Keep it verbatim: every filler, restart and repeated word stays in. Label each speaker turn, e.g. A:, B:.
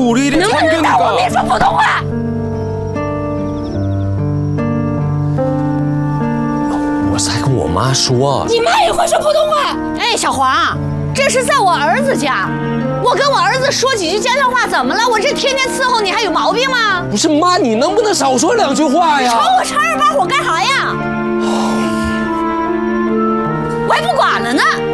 A: 努力的唱歌。
B: 能不能让我别说普通话？
A: 我才跟我妈说，
B: 你妈也会说普通话。
C: 哎，小黄，这是在我儿子家，我跟我儿子说几句家乡话怎么了？我这天天伺候你还有毛病吗？
A: 不是妈，你能不能少说两句话呀？
C: 吵我插二把火干啥呀？我还不管了呢。